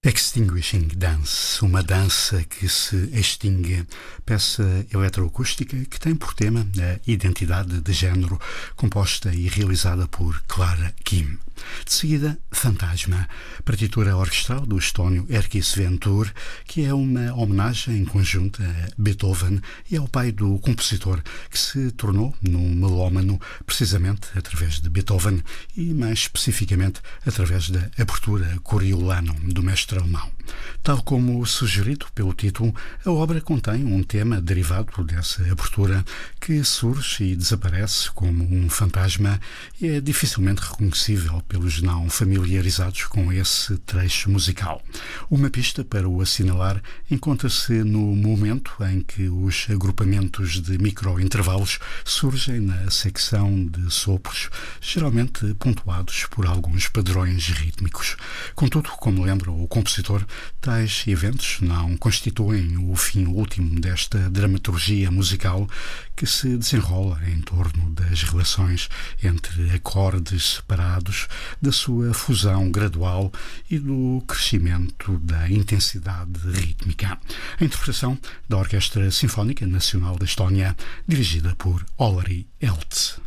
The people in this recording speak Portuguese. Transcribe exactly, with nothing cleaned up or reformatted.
Extinguishing Dance, uma dança que se extingue, peça eletroacústica que tem por tema a identidade de género, composta e realizada por Clara Kim. De seguida, Fantasma, partitura orquestral do estónio Erkis Ventur, que é uma homenagem conjunta a Beethoven e ao pai do compositor, que se tornou num melómano precisamente através de Beethoven e, mais especificamente, através da abertura Coriolanum do mestre alemão. Tal como sugerido pelo título, a obra contém um tema derivado dessa abertura que surge e desaparece como um fantasma e é dificilmente reconhecível pelos não familiarizados com esse trecho musical. Uma pista para o assinalar encontra-se no momento em que os agrupamentos de microintervalos surgem na secção de sopros, geralmente pontuados por alguns padrões rítmicos. Contudo, como lembra o compositor, tais eventos não constituem o fim último desta dramaturgia musical que se desenrola em torno das relações entre acordes separados, da sua fusão gradual e do crescimento da intensidade rítmica. A interpretação da Orquestra Sinfónica Nacional da Estónia, dirigida por Olari Eltz.